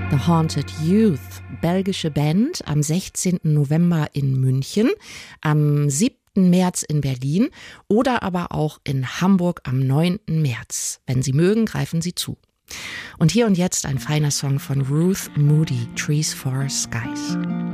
The Haunted Youth, belgische Band, am 16. November in München, am 7. März in Berlin oder aber auch in Hamburg am 9. März. Wenn Sie mögen, greifen Sie zu. Und hier und jetzt ein feiner Song von Ruth Moody, Trees for Skies.